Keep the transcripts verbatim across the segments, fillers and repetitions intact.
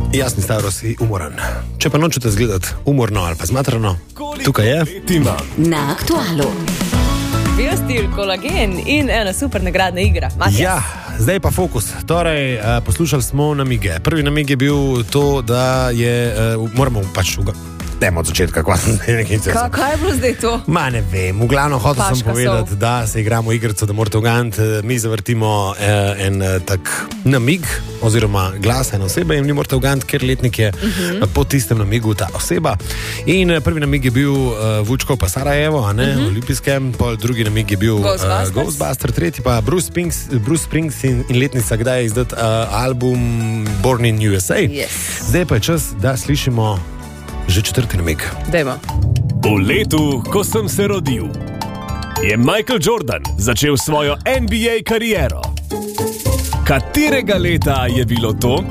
Jasni Stavros, si umoran. Če pa nočete zgledati umorno ali pa zmatrano, tukaj je Na aktualu Biostil, kolagen in ena super nagradna igra. Matjas. Ja, zdaj pa fokus. Torej, uh, poslušali smo namige. Prvi namig je bil to, da je, uh, moramo pač uga... Dajmo od začetka, kaj Kaj je bilo zdaj to? Ma ne vem, v glavno hotel sem povedati, sov. da se igramo igrico, da morate ugant, mi zavrtimo eh, en tak namig, oziroma glas ene osebe in mi morate ugant, ker letnik je uh-huh. po tistem namigu ta oseba. In prvi namig je bil uh, Vučko pa Sarajevo, a ne, uh-huh. olimpijskem, pol drugi namig je bil Ghostbusters, uh, Ghostbusters tretji pa Bruce, Spings, Bruce Springsteen in letnica, kdaj je izdat uh, album Born in U S A. Yes. Zdaj pa je čas, da slišimo že četrti namig. Dajmo. V letu, ko sem se rodil, je Michael Jordan začel svojo N B A kariero. Katerega leta je bilo to?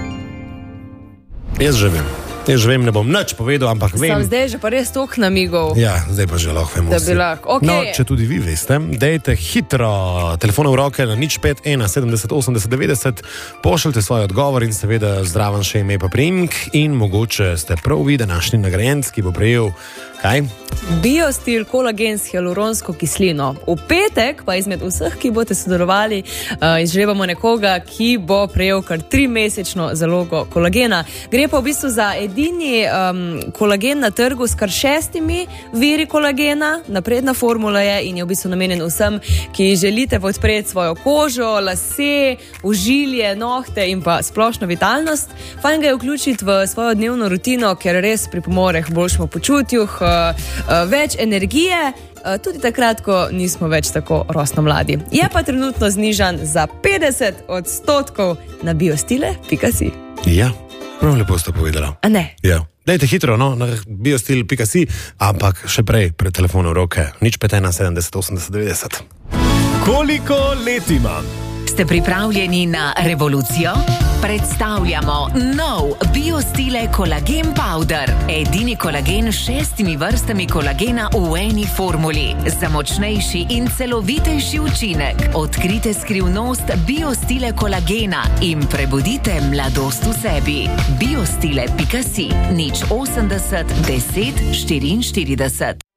Jaz že vem. Jaz že vem, ne bom nič povedal, ampak vem. Sam zdaj že pa res toliko namigov. Ja, zdaj pa že lahko vemo. Da bi lahko, okej. No, če tudi vi veste, dajte hitro telefon v roke na nič pet ena sedemdeset osemdeset devetdeset, pošljite svoj odgovor in seveda zdraven še ime pa priimek in mogoče ste prav vi današnji nagrajenec, ki bo prejel kaj? Biostil, kolagen s hialuronsko kislino. V petek pa izmed vseh, ki boste sodelovali, uh, izžrebamo nekoga, ki bo prejel kar trimesečno zalogo kolagena. Gre pa v bistvu za edini um, kolagen na trgu s kar šestimi viri kolagena. Napredna formula je in je v bistvu namenjen vsem, ki želite podpreti svojo kožo, lase, ožilje, nohte in pa splošno vitalnost. Fajn ga je vključiti v svojo dnevno rutino, ker res pripomore k boljšemu počutju, uh, uh, več energije, uh, tudi takrat, ko nismo več tako rosno mladi. Je pa trenutno znižan za petdeset odstotkov na biostile pika si. Ja, prav lepo ste povedala. A ne? Ja. Dajte hitro, no, na biostil pika si, ampak še prej pred telefonom v roke. nič pet ena sedemdeset osemdeset devetdeset. Koliko let imam? Ste pripravljeni na revolucijo? Predstavljamo nov Biostile kolagen powder. Edini kolagen s šestimi vrstami kolagena v eni formuli. Za močnejši in celovitejši učinek. Odkrite skrivnost Biostile kolagena in prebudite mladost v sebi. Biostile pika si, nič osemdeset deset štiriinštirideset.